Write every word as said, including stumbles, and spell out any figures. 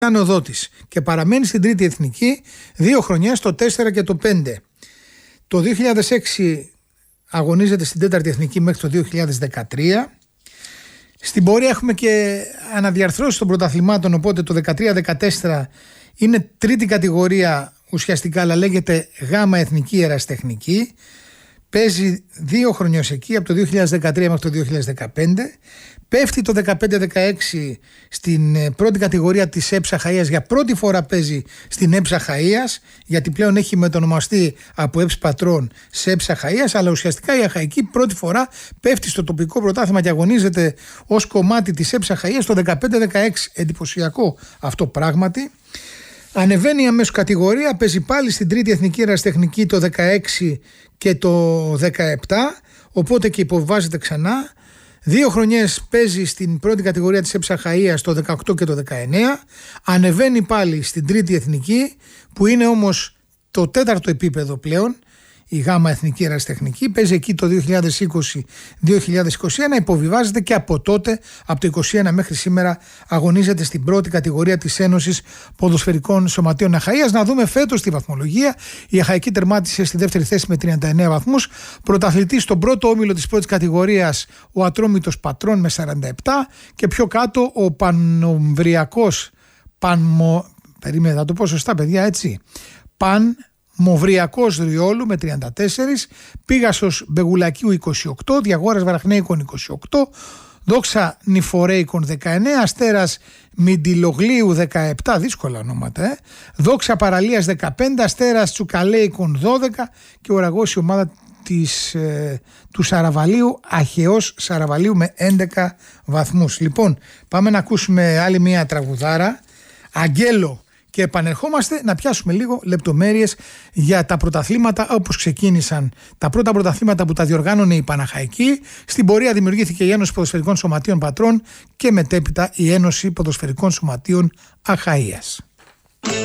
οδότης και παραμένει στην τρίτη εθνική δύο χρονιές, το τέσσερα και το πέντε. Το δύο χιλιάδες έξι αγωνίζεται στην τέταρτη εθνική μέχρι το δύο χιλιάδες δεκατρία. Στην πορεία έχουμε και αναδιαρθρώσεις των πρωταθλημάτων, οπότε το δεκατρία δεκατέσσερα είναι τρίτη κατηγορία ουσιαστικά, αλλά λέγεται γάμα εθνική ερασιτεχνική. Παίζει δύο χρονιές εκεί, από το δύο χιλιάδες δεκατρία μέχρι το δύο χιλιάδες δεκαπέντε. Πέφτει το δεκαπέντε δεκαέξι στην πρώτη κατηγορία της ΕΠΣΑ Χαΐας. Για πρώτη φορά παίζει στην ΕΠΣΑ Χαΐας, γιατί πλέον έχει μετονομαστεί από ΕΠΣ Πατρών σε ΕΠΣΑ Χαΐας, αλλά ουσιαστικά η Αχαϊκή πρώτη φορά πέφτει στο τοπικό πρωτάθλημα και αγωνίζεται ως κομμάτι της ΕΠΣΑ Χαΐας το δεκαπέντε δεκαέξι. Εντυπωσιακό αυτό πράγματι. Ανεβαίνει αμέσως κατηγορία, παίζει πάλι στην τρίτη εθνική ερασιτεχνική το δεκαέξι και το δεκαεπτά, οπότε και υποβάζεται ξανά. Δύο χρονιές παίζει στην πρώτη κατηγορία της ΕΠΣΑ Χαΐας το δεκαοκτώ και το δεκαεννέα. Ανεβαίνει πάλι στην τρίτη εθνική, που είναι όμως το τέταρτο επίπεδο πλέον, η γάμα εθνική ερασιτεχνική. Παίζει εκεί το δύο χιλιάδες είκοσι δύο χιλιάδες είκοσι ένα, υποβιβάζεται και από τότε, από το είκοσι ένα μέχρι σήμερα, αγωνίζεται στην πρώτη κατηγορία της Ένωσης Ποδοσφαιρικών Σωματείων Αχαΐας. Να δούμε φέτος τη βαθμολογία. Η Αχαϊκή τερμάτισε στη δεύτερη θέση με τριάντα εννέα βαθμούς. Πρωταθλητής στον πρώτο όμιλο της πρώτης κατηγορίας ο Ατρόμητος Πατρών με σαράντα επτά και πιο κάτω ο Πανομβριακός Πανμο... Περίμενε, θα το πω σωστά παιδιά, έτσι. Παν Μοβριακός Ριόλου με τριάντα τέσσερα, Πίγασος Μπεγουλακίου είκοσι οκτώ, Διαγόρας Βαραχνέικων είκοσι οκτώ, Δόξα Νιφορέικων δεκαεννέα, Αστέρας Μιντιλογλίου δεκαεπτά, δύσκολα ονόματα, ε. Δόξα Παραλίας δεκαπέντε, Αστέρας Τσουκαλέικων δώδεκα και οραγός η ομάδα της, ε, του Σαραβαλίου, Αχαιός Σαραβαλίου με έντεκα βαθμούς. Λοιπόν, πάμε να ακούσουμε άλλη μια τραγουδάρα, Αγγέλο. Και επανερχόμαστε να πιάσουμε λίγο λεπτομέρειες για τα πρωταθλήματα όπως ξεκίνησαν τα πρώτα πρωταθλήματα που τα διοργάνωνε η Παναχαϊκή. Στην πορεία δημιουργήθηκε η Ένωση Ποδοσφαιρικών Σωματείων Πατρών και μετέπειτα η Ένωση Ποδοσφαιρικών Σωματείων Αχαΐας.